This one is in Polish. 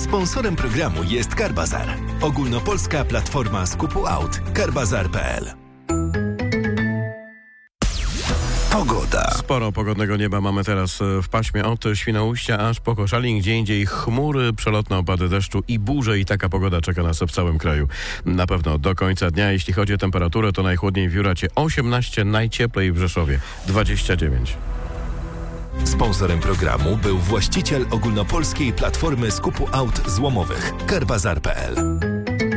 Sponsorem programu jest Carbazar. Ogólnopolska platforma skupu aut. Carbazar.pl. Pogoda. Sporo pogodnego nieba mamy teraz w paśmie od Świnoujścia aż po Koszalin, gdzie indziej chmury, przelotne opady deszczu i burze, i taka pogoda czeka nas w całym kraju. Na pewno do końca dnia. Jeśli chodzi o temperaturę, to najchłodniej w Juracie 18, najcieplej w Rzeszowie 29. Sponsorem programu był właściciel ogólnopolskiej platformy skupu aut złomowych Carbazar.pl.